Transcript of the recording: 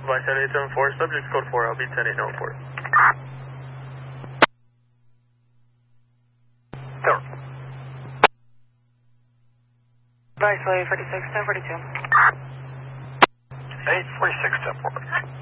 by 10874, subject code 4, I'll be 10804. Sure. Bryce, 46, 1042. 846, 10 forward.